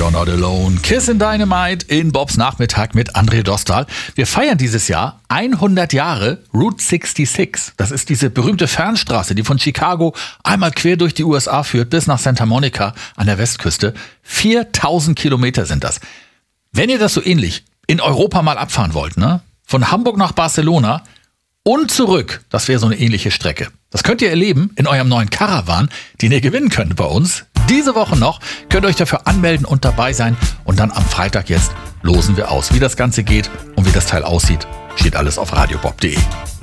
You're Not Alone. Kiss in Dynamite in Bobs Nachmittag mit André Dostal. Wir feiern dieses Jahr 100 Jahre Route 66. Das ist diese berühmte Fernstraße, die von Chicago einmal quer durch die USA führt bis nach Santa Monica an der Westküste. 4000 Kilometer sind das. Wenn ihr das so ähnlich in Europa mal abfahren wollt, ne? Von Hamburg nach Barcelona und zurück, das wäre so eine ähnliche Strecke. Das könnt ihr erleben in eurem neuen Caravan, den ihr gewinnen könnt bei uns. Diese Woche noch könnt ihr euch dafür anmelden und dabei sein. Und dann am Freitag jetzt losen wir aus. Wie das Ganze geht und wie das Teil aussieht, steht alles auf radiobob.de.